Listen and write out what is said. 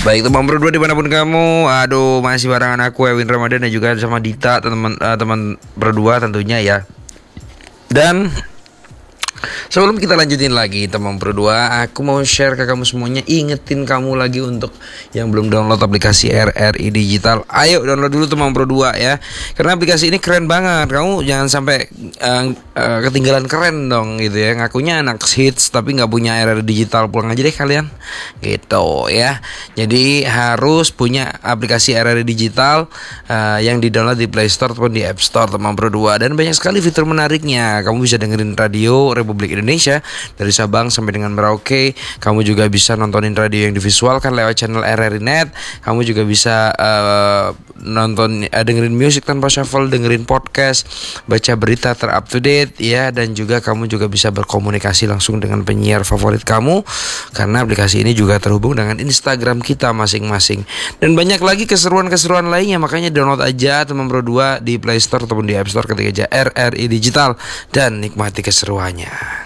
Baik teman berdua dimanapun kamu, aduh masih barengan aku Ewin Ramadan dan juga sama Dita teman berdua tentunya ya. Dan sebelum kita lanjutin lagi teman berdua, aku mau share ke kamu semuanya, ingetin kamu lagi untuk yang belum download aplikasi RRI Digital. Ayo download dulu teman berdua ya, karena aplikasi ini keren banget. Kamu jangan sampai ketinggalan keren dong gitu ya. Ngakunya anak hits tapi nggak punya RRI Digital, pulang aja deh kalian gitu ya. Jadi harus punya aplikasi RRI Digital yang di download di Play Store ataupun di App Store teman berdua. Dan banyak sekali fitur menariknya. Kamu bisa dengerin radio Republik Indonesia dari Sabang sampai dengan Merauke. Kamu juga bisa nontonin radio yang divisualkan lewat channel RRI Net. Kamu juga bisa dengerin musik tanpa shuffle, dengerin podcast, baca berita ter-up to date ya, dan juga kamu juga bisa berkomunikasi langsung dengan penyiar favorit kamu karena aplikasi ini juga terhubung dengan Instagram kita masing-masing. Dan banyak lagi keseruan-keseruan lainnya, makanya download aja teman berdua di Play Store ataupun di App Store ketika aja RRI Digital dan nikmati keseruannya.